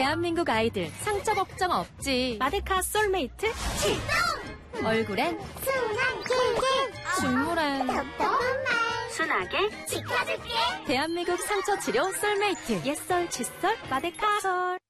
대한민국 아이들 상처 걱정 없지. 마데카 솔메이트 출동! 얼굴엔 순한 꿀꿀 중물엔 답답한 말 순하게 지켜줄게. 대한민국 상처 치료 솔메이트 옛설 칫솔 마데카 솔.